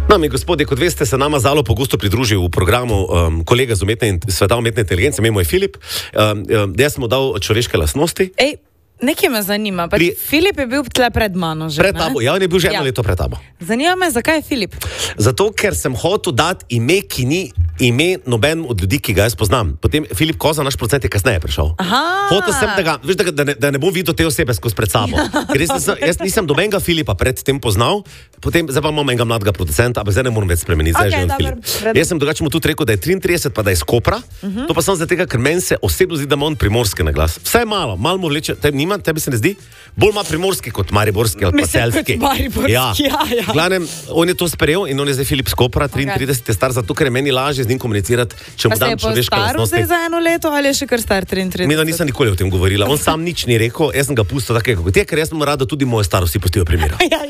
Dame in gospodje, kot veste, se nama zelo pogosto pridružil v programu kolega z sveta umetne inteligence, ime mu je Filip. Jaz sem mu dal človeške lastnosti. Nekaj me zanima. Filip je bil tle pred mano že, pred tabo. Ja, on je bil že eno leto pred tabo. Zanima me, zakaj je Filip? Zato, ker sem hotel dati ime, ki ni ime noben od ljudi, ki ga jaz poznam. Potem Filip Koza, naš producent, je kasneje prišel. Hotel sem, da ne bom videl te osebe skozi pred sabo. Ker jaz nisem dobenega Filipa pred tem poznal, potem zdaj pa imam enega mladega producenta, ampak zdaj ne moram več spremeniti. Jaz sem drugače mu tudi rekel, da je 33, pa da je iz Kopra. To pa sem zato, ker meni se osebno zdi, da ima on primorski na glas. Vse malo mu vleče, tebi se ne zdi? Bolj ima primorski kot mariborski ali pa selski. Ja. Glavnem, on je to sprejel in on je zdaj Filip Skopra, 33 je star, zato ker je meni lažje z njim komunicirati, če mu dam človeške lastnosti. Pa se je zdaj za eno leto ali je še kar star 33? Mi da nisem nikoli o tem govorila. On sam nič ni rekel, jaz sem ga pustil takega kot je, ker jaz sem rada tudi moje starosti pustijo primera. Ja,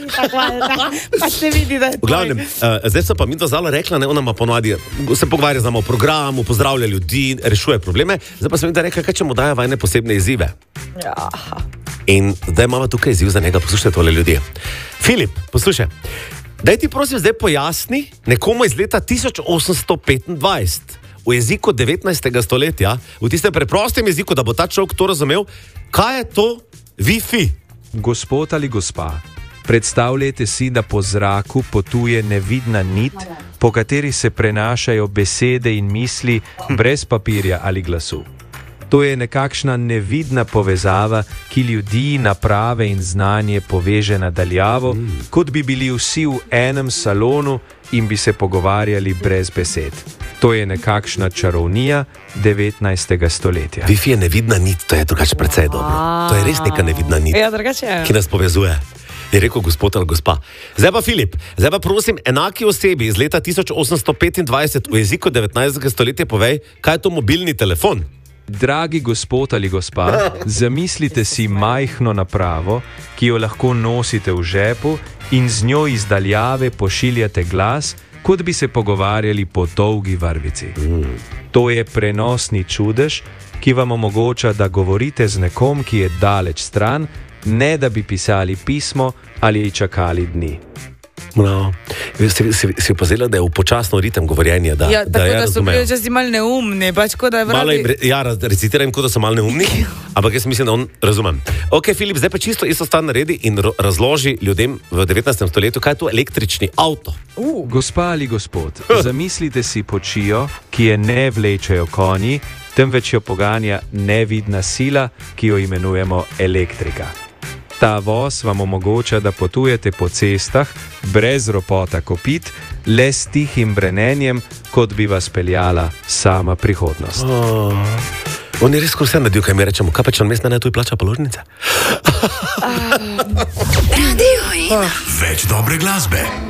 pa se vidi, da je to. V glavnem, zdaj sem pa mi to zalo rekla, ona ma ponovadi se pogovarja z nami o programu, pozdravlja ljudi, rešuje probleme. Zdaj pa sem mi da rekla, kaj če mu dajo vajne posebne izzive. Ja. In zdaj imamo tukaj izziv za njega, poslušajte tole ljudje. Filip, poslušaj, daj ti prosim zdaj pojasni nekomu iz leta 1825 v jeziku 19. stoletja, v tistem preprostem jeziku, da bo ta človek to razumel, kaj je to Wi-Fi? Gospod ali gospa, predstavljajte si, da po zraku potuje nevidna nit, po kateri se prenašajo besede in misli brez papirja ali glasu. To je nekakšna nevidna povezava, ki ljudi, naprave in znanje poveže na daljavo, kot bi bili vsi v enem salonu in bi se pogovarjali brez besed. To je nekakšna čarovnija 19. stoletja. Wi-Fi je nevidna nit, to je drugače precej dobro. To je res neka nevidna nit, ki nas povezuje. Je rekel gospod ali gospa. Zdaj pa Filip, zdaj pa prosim enaki osebi iz leta 1825 v jeziku 19. stoletja povej, kaj je to mobilni telefon? Dragi gospod ali gospa, zamislite si majhno napravo, ki jo lahko nosite v žepu in z njo iz daljave pošiljate glas, kot bi se pogovarjali po dolgi vrvici. To je prenosni čudež, ki vam omogoča, da govorite z nekom, ki je daleč stran, ne da bi pisali pismo ali čakali dni. No. Si opazila, da je v počasno ritem govorjenja, da ja, tako da so bili včasih malo neumni, pač kot da je vrati... Ja, recitiram, kot da so malo neumni, ampak jaz mislim, da on razumem. Ok, Filip, zdaj pa čisto isto stvar naredi in razloži ljudem v 19. stoletju, kaj je to električni avto. Gospa ali gospod, zamislite si počijo, ki je ne vlečejo konji, temveč jo poganja nevidna sila, ki jo imenujemo elektrika. Ta voz vam omogoča, da potujete po cestah brez ropota kopit, le s tihim brenenjem, kot bi vas peljala sama prihodnost. On je res vse naredil, kaj mi rečemo, kaj pa če on mestna ne tuj plača položnice? Radio Ina. Več dobre glasbe.